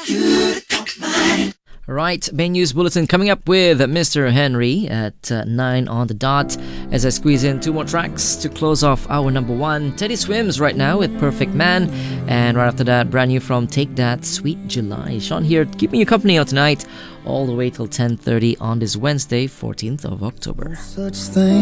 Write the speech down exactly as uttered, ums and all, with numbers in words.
Right, main news bulletin coming up with Mister Henry at uh, nine on the dot as I squeeze in two more tracks to close off our number one. Teddy Swims right now with Perfect Man, and right after that, brand new from Take That, Sweet July. Sean here, keeping you company out tonight all the way till ten thirty on this Wednesday, fourteenth of October. Such thing